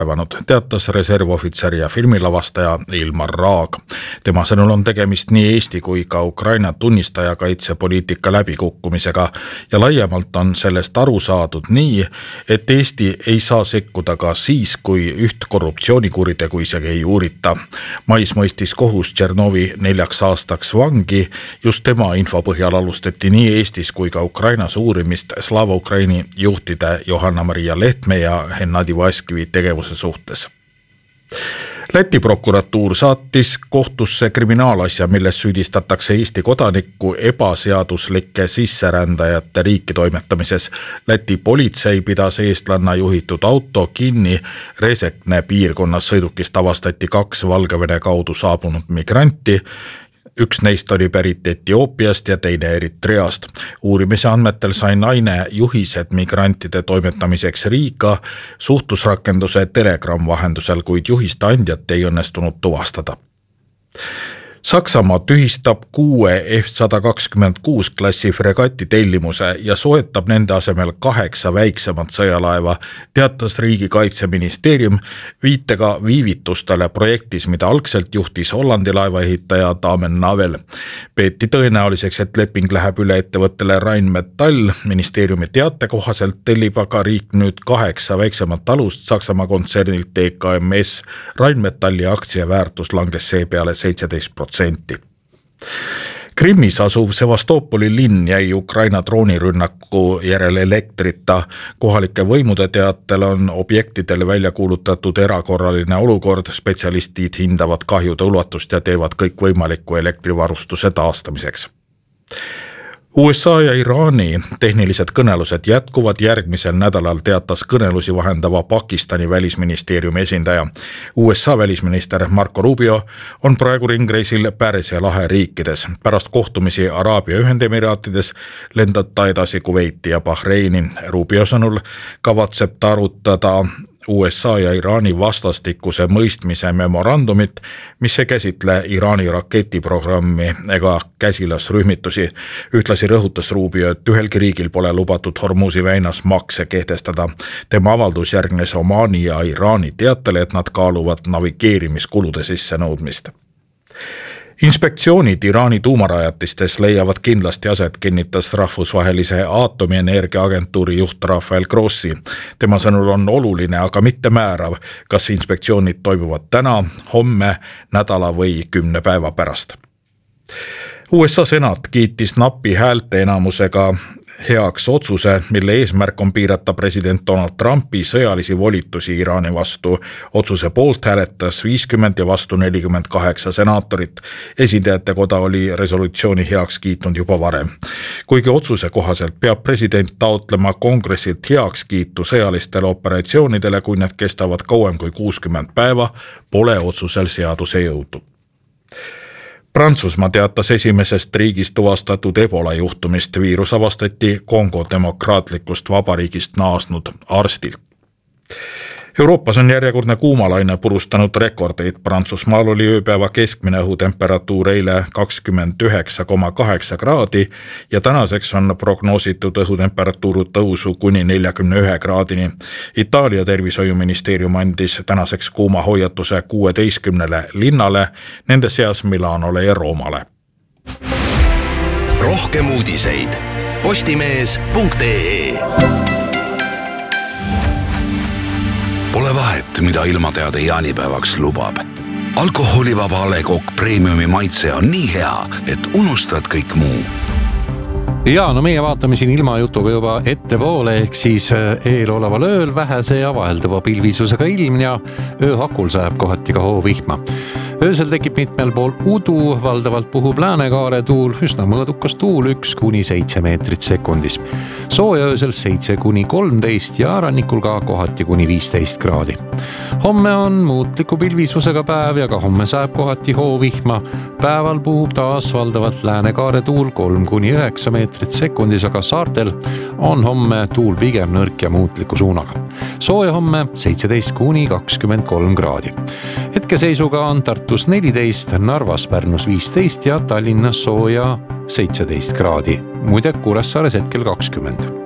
teatas reservohvitser ja filmilavastaja Ilmar Raag. Tema sõnul on tegemist nii Eesti kui ka Ukraina tunnistajakaitsepoliitika läbikukkumisega ja laiemalt on sellest aru saadud nii, et Eesti ei saa sekkuda ka siis, kui üht korruptsioonikuritegu isegi ei uurita. Mais mõistis kohus Tšernovi 4 aastaks vangi, just tema info põhjal alustati nii Eestis kui ka Ukrainas uurimist Slava Ukraini juhtide Johanna-Maria Lehtme ja Hennadi Vaskivi tegevuse suhtes. Läti prokuratuur saatis kohtusse kriminaalasja, milles süüdistatakse Eesti kodanikku ebaseaduslike sisserändajate riiki toimetamises. Läti politsei pidas eestlanna juhitud auto kinni Resekne piirkonnas. Sõidukist avastati 2 Valgevene kaudu saabunud migranti. Üks neist oli pärit Etioopiast ja teine Eritreast. Uurimise andmetel sai naine juhised migrantide toimetamiseks Riiga suhtlusrakenduse Telegram vahendusel, kuid juhiste andjat ei õnnestunud tuvastada. Saksamaa tühistab 6 F-126 klassi fregati tellimuse ja soetab nende asemel 8 väiksemat sõjalaeva, teatas Riigikaitseministeerium viitega viivitustele projektis, mida algselt juhtis Hollandi laevaehitaja Damen Navel. Peeti tõenäoliseks, et leping läheb üle ettevõttele Rheinmetall. Ministeeriumi teate kohaselt tellib aga riik nüüd 8 väiksemat alust Saksamaa kontsernilt EKMS. Rheinmetalli aktsia väärtus langes seepeale 17%. Krimmis asuv Sevastopoli linn jäi Ukraina droonirünnaku järel elektrita. Kohalike võimude teatel on objektidele välja kuulutatud erakorraline olukord. Spetsialistid hindavad kahjude ulatust ja teevad kõik võimaliku elektrivarustuse taastamiseks. USA ja Iraani tehnilised kõnelused jätkuvad. Järgmisel nädalal teatas kõnelusi vahendava Pakistani välisministeeriumi esindaja. USA välisminister Marco Rubio on praegu ringreisil Pärsia lahe riikides. Pärast kohtumisi Araabia Ühendemiraatides lendab ta edasi Kuveiti ja Bahreini. Rubio sõnul kavatseb ta arutada USA ja Iraani vastastikuse mõistmise memorandumit, mis ei käsitle Iraani raketiprogrammi ega käsilasrühmitusi. Ühtlasi rõhutas Rubio, et ühelgi riigil pole lubatud Hormuzi väinas makse kehtestada. Tema avaldus järgnes Omaani ja Iraani teatele, et nad kaaluvad navigeerimiskulude sissenõudmist. Inspektsioonid Iraani tuumarajatistes leiavad kindlasti aset, kinnitas rahvusvahelise aatomienergia agentuuri juht Rafael Grossi. Tema sõnul on oluline, aga mitte määrav, kas inspektsioonid toimuvad täna, homme, nädala või 10 päeva pärast. USA senat kiitis napi häälte enamusega heaks otsuse, mille eesmärk on piirata president Donald Trumpi sõjalisi volitusi Iraani vastu. Otsuse poolt hääletas 50 ja vastu 48 senaatorit. Esindajate koda oli resolutsiooni heaks kiitnud juba varem. Kuigi otsuse kohaselt peab president taotlema kongressilt heakskiitu sõjalistele operatsioonidele, kui need kestavad kauem kui 60 päeva, pole otsusel seaduse jõudu. Prantsusmaa teatas esimesest riigist tuvastatud Ebola juhtumist. Viirus avastati Kongo demokraatlikust vabariigist naasnud arstilt. Euroopas on järjekordne kuumalaine purustanud rekordeid. Prantsusmaal oli ööpäeva keskmine õhutemperatuur eile 29,8 kraadi ja tänaseks on prognoositud õhutemperatuur tõusu kuni 41 kraadini. Itaalia tervishoiuministeerium andis tänaseks kuuma hoiatuse 16 linnale, nende seas Milanole ja Roomale. Rohkem uudiseid postimees.ee. Pole vahet, mida ilmateade jaanipäevaks lubab. Alkoholivaba A. Le Coq Premiumi maitse on nii hea, et unustad kõik muu. Ja, no meie vaatame siin ilmajutuga juba ettepoole, ehk siis eeloleval ööl vähese ja vahelduva pilvisusega ilm ja ööhakul sajab kohati ka hoovihma. Öösel tekib mitmel pool udu, valdavalt puhub läänekaare tuul, üsna mõõdukas tuul 1–7 meetrit sekundis. Sooja öösel 7–13 ja rannikul ka kohati kuni 15 kraadi. Homme on muutliku pilvisusega päev ja ka homme sajab kohati hoovihma. Päeval puhub taas valdavalt läänekaare tuul 3–9 meetrit sekundis, aga saartel on homme tuul pigem nõrk ja muutliku suunaga. Sooja homme 17–23 kraadi. Hetkeseisuga on Tartus 14, Narvas, Pärnus 15 ja Tallinnas sooja 17 kraadi. Muide Kuressaares hetkel 20.